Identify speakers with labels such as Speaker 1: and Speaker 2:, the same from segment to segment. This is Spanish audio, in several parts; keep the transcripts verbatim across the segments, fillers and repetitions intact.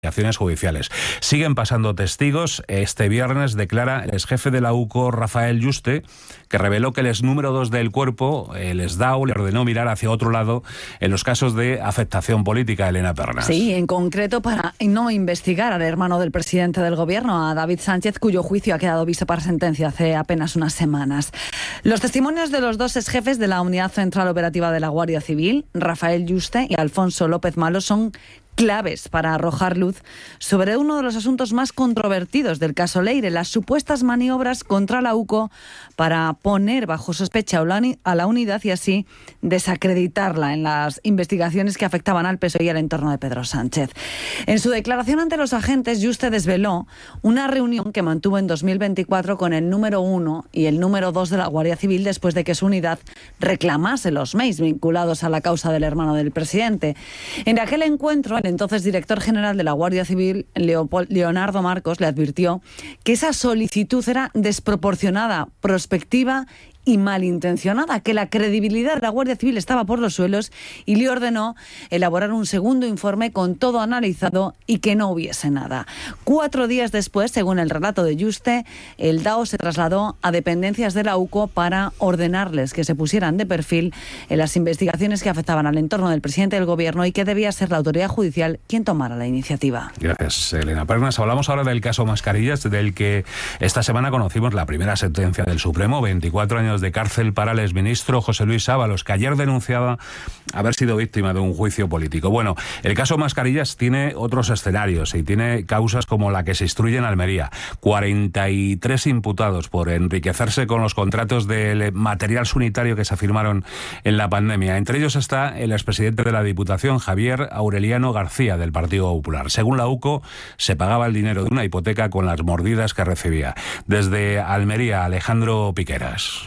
Speaker 1: Acciones judiciales. Siguen pasando testigos. Este viernes declara el exjefe de la U C O, Rafael Yuste, que reveló que el ex número dos del cuerpo, el ESDAU, le ordenó mirar hacia otro lado en los casos de afectación política. Elena Pernas.
Speaker 2: Sí, en concreto para no investigar al hermano del presidente del gobierno, a David Sánchez, cuyo juicio ha quedado visto para sentencia hace apenas unas semanas. Los testimonios de los dos exjefes de la Unidad Central Operativa de la Guardia Civil, Rafael Yuste y Alfonso López Malo, son claves para arrojar luz sobre uno de los asuntos más controvertidos del caso Leire, las supuestas maniobras contra la U C O para poner bajo sospecha a la unidad y así desacreditarla en las investigaciones que afectaban al P S O E y al entorno de Pedro Sánchez. En su declaración ante los agentes, Yuste desveló una reunión que mantuvo en dos mil veinticuatro con el número uno y el número dos de la Guardia Civil después de que su unidad reclamase los M E is vinculados a la causa del hermano del presidente. En aquel encuentro, el entonces director general de la Guardia Civil, Leopold, Leonardo Marcos, le advirtió que esa solicitud era desproporcionada, prospectiva y malintencionada, que la credibilidad de la Guardia Civil estaba por los suelos y le ordenó elaborar un segundo informe con todo analizado y que no hubiese nada. Cuatro días después, según el relato de Yuste, el D A O se trasladó a dependencias de la U C O para ordenarles que se pusieran de perfil en las investigaciones que afectaban al entorno del presidente del gobierno y que debía ser la autoridad judicial quien tomara la iniciativa.
Speaker 1: Gracias, Elena Pernas. Hablamos ahora del caso Mascarillas, del que esta semana conocimos la primera sentencia del Supremo, veinticuatro años de cárcel para el exministro José Luis Ábalos, que ayer denunciaba haber sido víctima de un juicio político. Bueno, el caso Mascarillas tiene otros escenarios y tiene causas como la que se instruye en Almería. cuarenta y tres imputados por enriquecerse con los contratos del material sanitario que se firmaron en la pandemia. Entre ellos está el expresidente de la Diputación, Javier Aureliano García, del Partido Popular. Según la U C O, se pagaba el dinero de una hipoteca con las mordidas que recibía. Desde Almería, Alejandro Piqueras.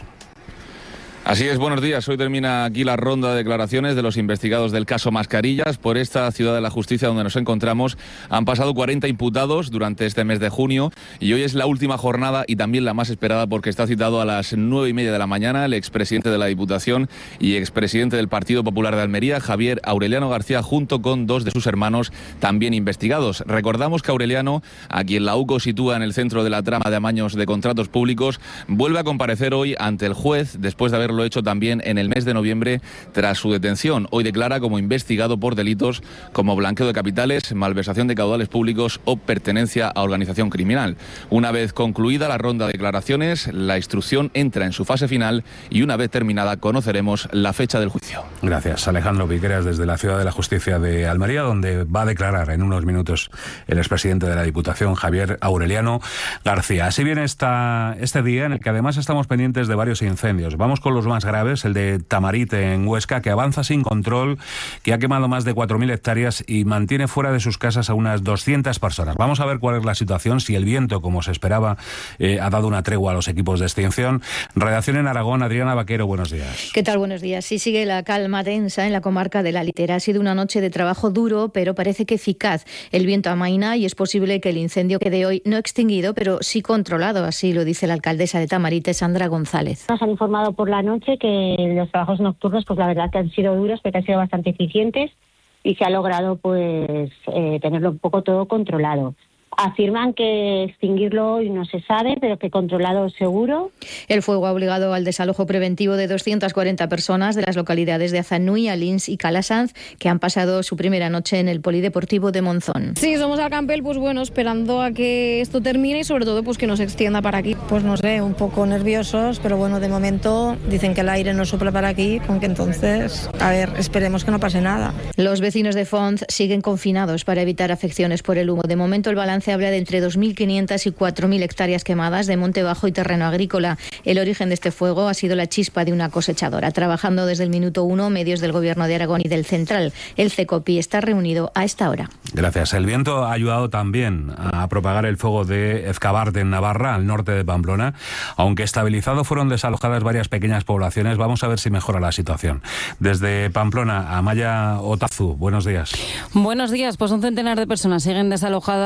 Speaker 3: Así es, buenos días. Hoy termina aquí la ronda de declaraciones de los investigados del caso Mascarillas. Por esta ciudad de la justicia donde nos encontramos han pasado cuarenta imputados durante este mes de junio y hoy es la última jornada y también la más esperada porque está citado a las nueve y media de la mañana el expresidente de la Diputación y expresidente del Partido Popular de Almería, Javier Aureliano García, junto con dos de sus hermanos también investigados. Recordamos que Aureliano, a quien la U C O sitúa en el centro de la trama de amaños de contratos públicos, vuelve a comparecer hoy ante el juez después de haber lo hecho también en el mes de noviembre tras su detención. Hoy declara como investigado por delitos como blanqueo de capitales, malversación de caudales públicos o pertenencia a organización criminal. Una vez concluida la ronda de declaraciones, la instrucción entra en su fase final y una vez terminada conoceremos la fecha del juicio.
Speaker 1: Gracias, Alejandro Piqueras, desde la Ciudad de la Justicia de Almería, donde va a declarar en unos minutos el expresidente de la Diputación, Javier Aureliano García. Así viene esta, este día en el que además estamos pendientes de varios incendios. Vamos con los más graves, el de Tamarite en Huesca, que avanza sin control, que ha quemado más de cuatro mil hectáreas y mantiene fuera de sus casas a unas doscientas personas. Vamos a ver cuál es la situación, si el viento, como se esperaba, eh, ha dado una tregua a los equipos de extinción. Redacción en Aragón, Adriana Vaquero, buenos días.
Speaker 4: ¿Qué tal? Buenos días. Sí, sigue la calma densa en la comarca de la Litera. Ha sido una noche de trabajo duro, pero parece que eficaz. El viento amaina y es posible que el incendio quede hoy no extinguido, pero sí controlado, así lo dice la alcaldesa de Tamarite, Sandra González.
Speaker 5: Nos han informado por la noche que los trabajos nocturnos, pues la verdad que han sido duros, pero que han sido bastante eficientes y se ha logrado pues eh, tenerlo un poco todo controlado. Afirman que extinguirlo hoy no se sabe, pero que controlado seguro.
Speaker 4: El fuego ha obligado al desalojo preventivo de doscientas cuarenta personas de las localidades de Azanui, Alins y Calasanz, que han pasado su primera noche en el Polideportivo de Monzón.
Speaker 6: Sí, somos al Campbell, pues bueno, esperando a que esto termine y sobre todo pues que no se extienda para aquí.
Speaker 7: Pues no sé, un poco nerviosos, pero bueno, de momento dicen que el aire no sopla para aquí, aunque entonces, a ver, esperemos que no pase nada.
Speaker 4: Los vecinos de Fonz siguen confinados para evitar afecciones por el humo. De momento el balance habla de entre dos mil quinientas y cuatro mil hectáreas quemadas de monte bajo y terreno agrícola. El origen de este fuego ha sido la chispa de una cosechadora. Trabajando desde el minuto uno, medios del Gobierno de Aragón y del Central. El CECOPI está reunido a esta hora.
Speaker 1: Gracias. El viento ha ayudado también a propagar el fuego de Ezcabarte en Navarra, al norte de Pamplona. Aunque estabilizado, fueron desalojadas varias pequeñas poblaciones. Vamos a ver si mejora la situación. Desde Pamplona, Amaya Otazu, buenos días.
Speaker 8: Buenos días. Pues un centenar de personas siguen desalojadas y con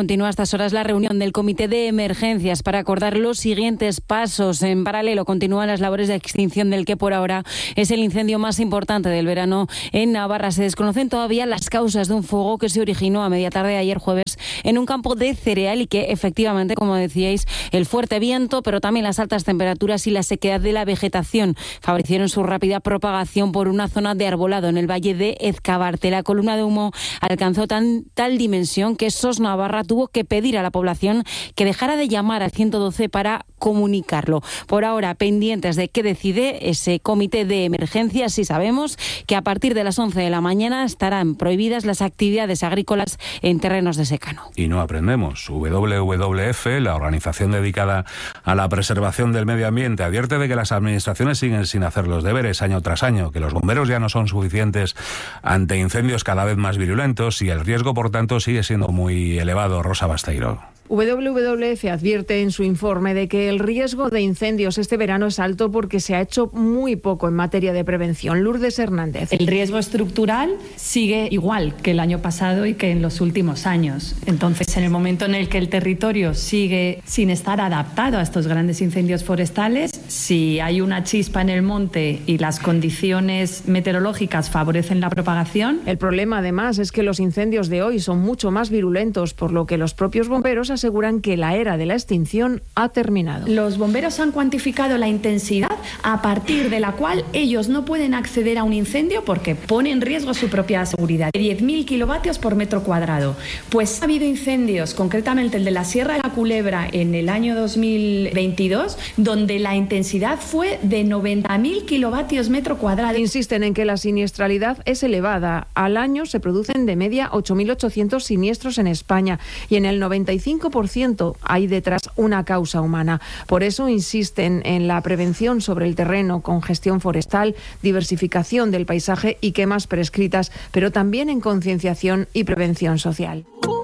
Speaker 8: continúa a estas horas la reunión del Comité de Emergencias para acordar los siguientes pasos. En paralelo continúan las labores de extinción del que por ahora es el incendio más importante del verano en Navarra. Se desconocen todavía las causas de un fuego que se originó a media tarde de ayer jueves en un campo de cereal y que efectivamente, como decíais, el fuerte viento, pero también las altas temperaturas y la sequedad de la vegetación favorecieron su rápida propagación por una zona de arbolado en el valle de Ezcabarte. La columna de humo alcanzó tan, tal dimensión que SOS Navarra tuvo que pedir a la población que dejara de llamar al ciento doce para comunicarlo. Por ahora, pendientes de qué decide ese comité de emergencias, y sabemos que a partir de las once de la mañana estarán prohibidas las actividades agrícolas en terrenos de secano.
Speaker 1: Y no aprendemos. W W F, la organización dedicada a la preservación del medio ambiente, advierte de que las administraciones siguen sin hacer los deberes año tras año, que los bomberos ya no son suficientes ante incendios cada vez más virulentos y el riesgo, por tanto, sigue siendo muy elevado. Rosa Basteiro.
Speaker 9: W W F advierte en su informe de que el riesgo de incendios este verano es alto porque se ha hecho muy poco en materia de prevención. Lourdes Hernández.
Speaker 10: El riesgo estructural sigue igual que el año pasado y que en los últimos años. Entonces, en el momento en el que el territorio sigue sin estar adaptado a estos grandes incendios forestales, si hay una chispa en el monte y las condiciones meteorológicas favorecen la propagación.
Speaker 9: El problema, además, es que los incendios de hoy son mucho más virulentos, por lo que los propios bomberos aseguran que la era de la extinción ha terminado.
Speaker 10: Los bomberos han cuantificado la intensidad a partir de la cual ellos no pueden acceder a un incendio porque pone en riesgo su propia seguridad. diez mil kilovatios por metro cuadrado. Pues ha habido incendios, concretamente el de la Sierra de la Culebra en el año dos mil veintidós, donde la intensidad fue de noventa mil kilovatios metro cuadrado.
Speaker 9: Insisten en que la siniestralidad es elevada. Al año se producen de media ocho mil ochocientos siniestros en España y en el noventa y cinco por ciento hay detrás una causa humana. Por eso insisten en la prevención sobre el terreno con gestión forestal, diversificación del paisaje y quemas prescritas, pero también en concienciación y prevención social.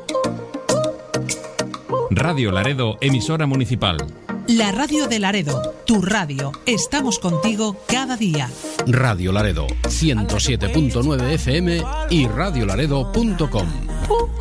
Speaker 11: Radio Laredo, emisora municipal.
Speaker 12: La radio de Laredo, tu radio. Estamos contigo cada día.
Speaker 11: Radio Laredo, ciento siete punto nueve F M y radio laredo punto com.